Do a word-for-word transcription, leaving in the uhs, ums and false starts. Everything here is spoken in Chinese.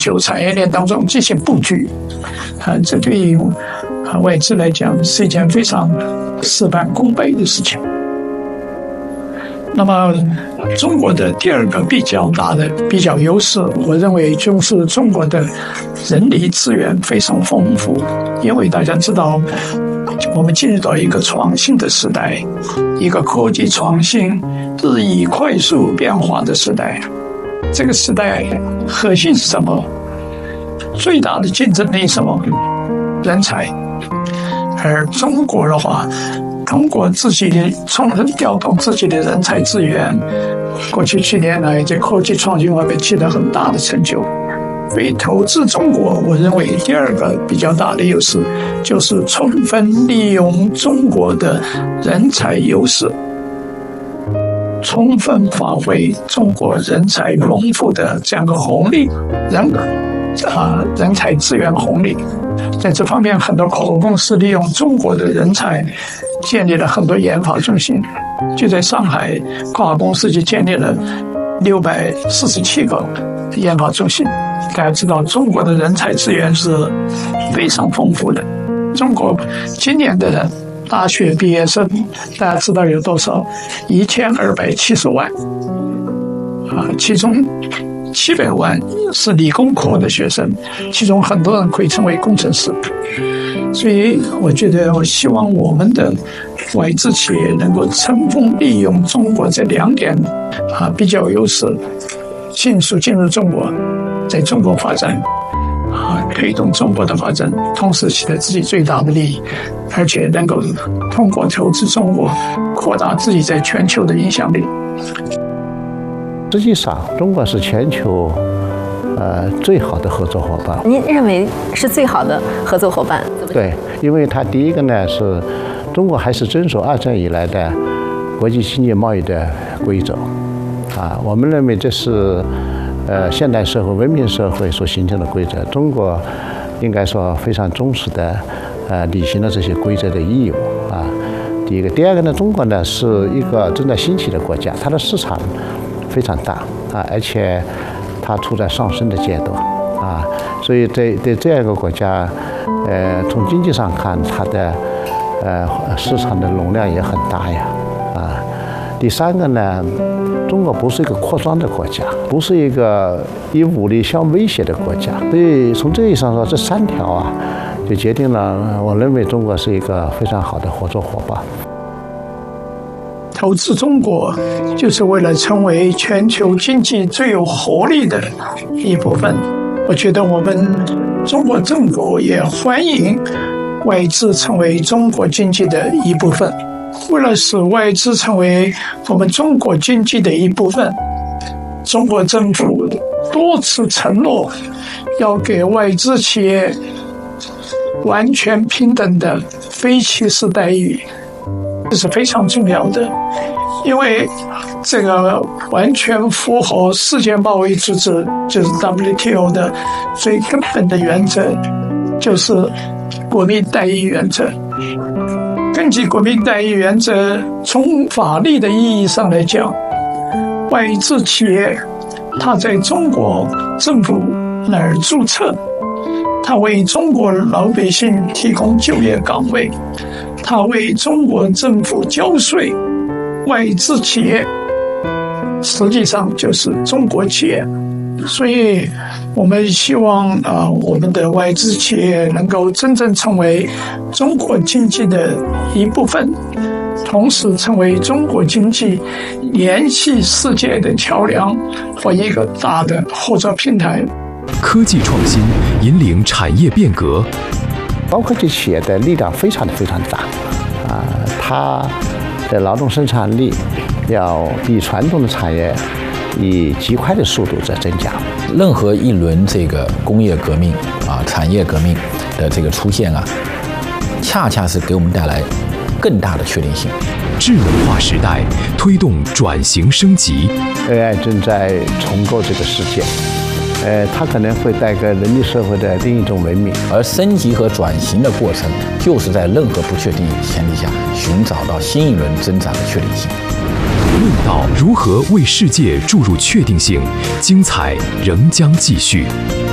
球产业链当中进行布局，啊，这对于啊外资来讲是一件非常事半功倍的事情。那么，中国的第二个比较大的比较优势，我认为就是中国的人力资源非常丰富。因为大家知道，我们进入到一个创新的时代，一个科技创新日益快速变化的时代。这个时代核心是什么？最大的竞争力是什么？人才。而中国的话，通过自己的充分调动自己的人才资源，过去七年来在科技创新方面取得很大的成就。所以投资中国，我认为第二个比较大的优势就是充分利用中国的人才优势，充分发挥中国人才丰富的这样一个红利，人啊人才资源红利。在这方面，很多跨国公司利用中国的人才建立了很多研发中心。就在上海，跨国公司就建立了六百四十七个研发中心。大家知道，中国的人才资源是非常丰富的。中国今年的大学毕业生，大家知道有多少？一千二百七十万啊，其中七百万是理工科的学生，其中很多人可以成为工程师。所以我觉得，我希望我们的外资企业能够充分利用中国这两点啊比较优势，迅速进入中国，在中国发展啊，推动中国的发展，同时取得自己最大的利益，而且能够通过投资中国扩大自己在全球的影响力。 实际上，中国是全球呃最好的合作伙伴。 您认为是最好的合作伙伴？ 对，因为它第一个呢是中国还是遵守二战以来的国际经济贸易的规则，啊，我们认为这是呃现代社会、文明社会所形成的规则。中国应该说非常忠实的呃履行了这些规则的义务啊。第一个，第二个呢，中国呢是一个正在兴起的国家，它的市场非常大啊，而且它处在上升的阶段啊，所以对对这样一个国家，呃，从经济上看，它的呃市场的容量也很大呀啊。第三个呢，中国不是一个扩张的国家，不是一个以武力相威胁的国家，所以从这意义上说，这三条啊，就决定了我认为中国是一个非常好的合作伙伴。 投资中国就是为了成为全球经济最有活力的一部分。我觉得我们中国政府也欢迎外资成为中国经济的一部分。为了使外资成为我们中国经济的一部分，中国政府多次承诺要给外资企业完全平等的非歧视待遇。这是非常重要的，因为这个完全符合世界贸易组织，就是 W T O 的最根本的原则，就是国民待遇原则。根据国民待遇原则，从法律的意义上来讲，外资企业它在中国政府那儿注册，它为中国老百姓提供就业岗位，他为中国政府交税，外资企业实际上就是中国企业。所以我们希望啊、呃，我们的外资企业能够真正成为中国经济的一部分，同时成为中国经济联系世界的桥梁和一个大的合作平台。 科技创新引领产业变革， 高科技企业的力量非常的非常大啊，它的劳动生产力要比传统的产业以极快的速度在增加。 任何一轮这个工业革命啊、产业革命的这个出现啊，恰恰是给我们带来更大的确定性。 智能化时代推动转型升级 ，A I 正在重构这个世界。呃，它可能会带给人类社会的另一种文明， 而升级和转型的过程，就是在任何不确定前提下，寻找到新一轮增长的确定性。 论道如何为世界注入确定性，精彩仍将继续。